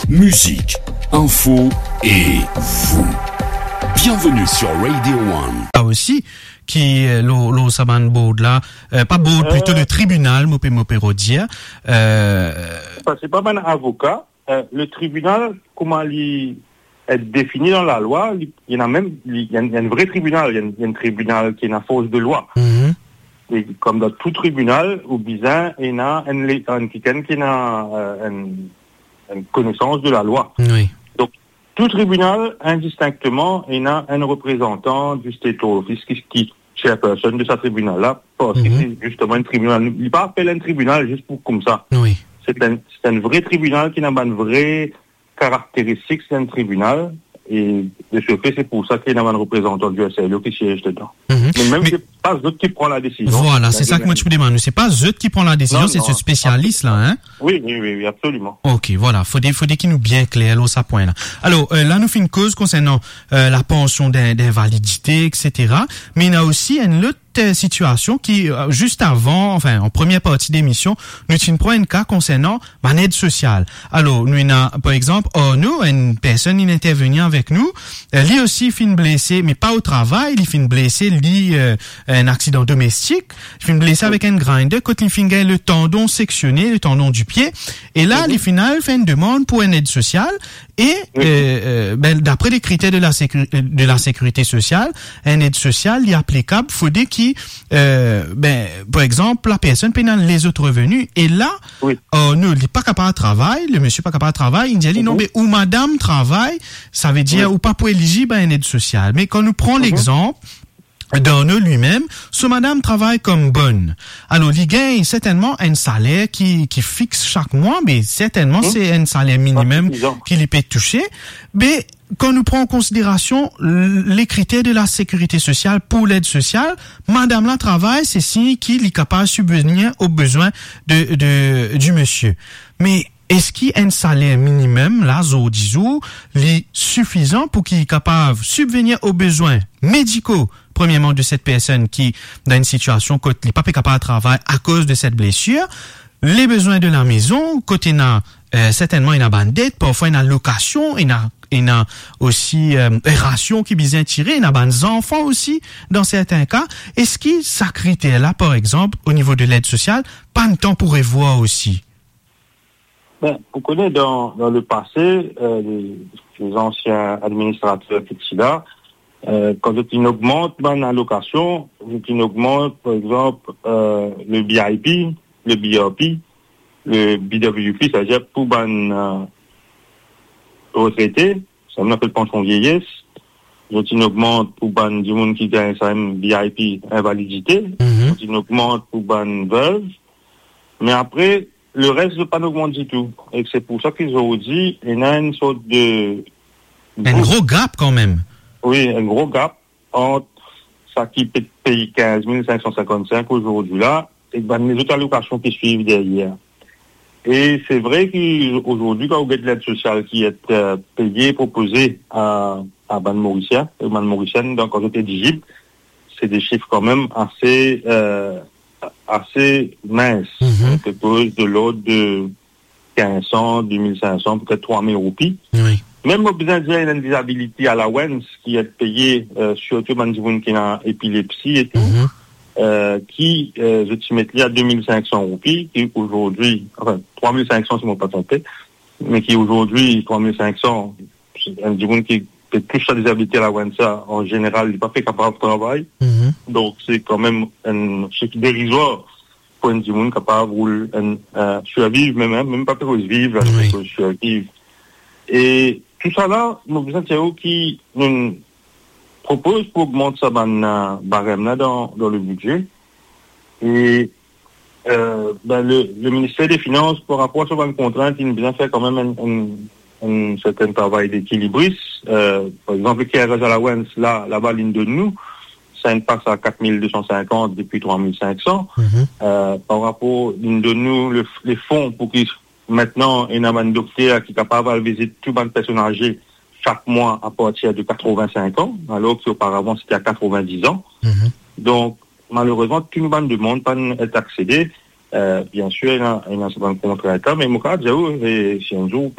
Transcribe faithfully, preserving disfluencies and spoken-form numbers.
musique, info et vous. Bienvenue sur Radio One. Ah aussi, qui l'eau l'eau saban board là, euh, pas board, euh, plutôt le tribunal, mopé mopé rodier. Euh, c'est pas un avocat. Euh, le tribunal, comment il est défini dans la loi, il y en a même, il y a, il y a un vrai tribunal, il y a un, il y a un tribunal qui est une force de loi. Mm-hmm. Et comme dans tout tribunal, au bizarre, il y a un un qui a une, une connaissance de la loi. Oui. Donc, tout tribunal, indistinctement, il y a un représentant du state office qui, qui chairperson de ce tribunal-là, parce mm-hmm. que c'est justement un tribunal. Il n'est pas appelé un tribunal juste pour comme ça. Oui. C'est un, c'est un vrai tribunal qui n'a pas une vraie caractéristique, c'est un tribunal. Et de ce fait, c'est pour ça qu'il y a un représentant du S L O qui siège dedans. Mm-hmm. Mais même, Mais... c'est pas eux qui prend la décision. Voilà, c'est ça que moi je me demande. C'est pas eux qui prend la décision, non, c'est non, ce spécialiste-là, hein? Oui, oui, oui, oui, absolument. Ok, voilà. Faut des, faut des qui nous bien clair, là, ça point là. Alors, euh, là, nous fait une cause concernant, euh, la pension d'invalidité, et cetera. Mais il y a aussi une autre situation qui, euh, juste avant, enfin, en première partie d'émission, nous prenons un cas concernant mon aide sociale. Alors, nous, il a, par exemple, oh, nous, une personne, il intervient avec nous, euh, lui aussi, fin blessé, mais pas au travail, il fin blessé, lui, euh, un accident domestique, il fin blessé avec un grinder, quand il fin le tendon sectionné, le tendon du pied, et là, il final fait une demande pour une aide sociale, et, euh, euh, ben, d'après les critères de la sécurité, de la sécurité sociale, une aide sociale, il est applicable, faut dire qui, euh, ben, par exemple, la personne paye les autres revenus, et là, oui. euh, nous, il n'est pas capable de travailler, le monsieur pas capable de travailler, il dit, mm-hmm. non, mais, ou madame travaille, ça veut dire, oui. ou pas pour éligible à une aide sociale. Mais quand nous prenons mm-hmm. l'exemple, Donne lui-même, ce madame travaille comme bonne. Alors, il gagne certainement un salaire qui, qui fixe chaque mois, mais certainement, mmh. c'est un salaire minimum qu'il peut toucher. Mais, quand nous prenons en considération les critères de la sécurité sociale pour l'aide sociale, madame là travaille, c'est signe qu'il est capable de subvenir aux besoins de, de, du monsieur. Mais, est-ce qu'il y a un salaire minimum, là, zo disou, est suffisant pour qu'il est capable de subvenir aux besoins médicaux, premièrement, de cette personne qui, dans une situation, quand il n'est pas capable de travailler à cause de cette blessure, les besoins de la maison, côté n'a, euh, certainement, il y a une dette, parfois, il y a une location, il y a, il y a aussi, euh, une ration qui vient tirer, il y a des enfants aussi, dans certains cas. Est-ce que ça critère-là, par exemple, au niveau de l'aide sociale, pas de temps pour voir aussi? Ben, vous connaissez dans, dans le passé, euh, les, les anciens administrateurs qui sont là, euh, quand ils augmentent ben, l'allocation, ils augmentent, par exemple, euh, le B I P, le B R P, le B W P, c'est-à-dire pour ben, euh, retraités, ça m'appelle pension vieillesse, ils augmentent pour ben, du monde qui gagne ça, B I P, invalidité, mm-hmm. ils augmentent pour ben, veuve, mais après, le reste ne pas augmenter du tout. Et c'est pour ça qu'ils ont dit, il y a une sorte de... Un gros gap quand même. Oui, un gros gap entre ça qui peut payer quinze mille cinq cent cinquante-cinq aujourd'hui là, et ben, les autres allocations qui suivent derrière. Et c'est vrai qu'aujourd'hui, quand vous avez de l'aide sociale qui est euh, payée, proposée à, à Ban Mauricien, à Ban Mauricien, donc quand vous êtes éligible, c'est des chiffres quand même assez... Euh, assez mince, mm-hmm. quelque chose de l'ordre de quinze cents, deux mille cinq cents, peut-être trois mille roupies. Oui. Même au besoin d'une indemnisabilité à la W E N S qui est payée, euh, surtout dans les gens qui ont épilepsie et tout, mm-hmm. euh, qui, euh, je te mets là à deux mille cinq cents roupies, qui aujourd'hui, enfin, trois mille cinq cents si je ne me pas trompé, mais qui aujourd'hui, trois mille cinq cents, c'est un gens qui peut plus sa disabilité à la W E N S, en général, il n'est pas fait capable de travailler. Mm-hmm. Donc, c'est quand même un chiffre dérisoire pour un monde capable de euh, survivre, même, hein, même pas pour vivre, oui. pour survivre. Et tout ça là, nous besoin de qui nous propose pour augmenter ça dans barème là dans, dans le budget. Et euh, ben, le, le ministère des Finances, par rapport à ce ban contrainte, il nous besoin de faire quand même un, un un certain travail d'équilibriste. Euh, par exemple, le K R S à la W E N S, là, là-bas, ligne de nous, ça passe à quatre mille deux cent cinquante depuis trois mille cinq cents. Mm-hmm. Euh, par rapport, ligne de nous, le, les fonds pour qu'ils, maintenant, il y a un docteur qui est capable de visiter tout le personnes âgées chaque mois à partir de quatre-vingt-cinq ans, alors qu'auparavant, c'était à quatre-vingt-dix ans. Mm-hmm. Donc, malheureusement, tout le monde demande pas d'être accédé. Euh, bien sûr, il y a un certain contrat, mais mon cas, c'est un jour,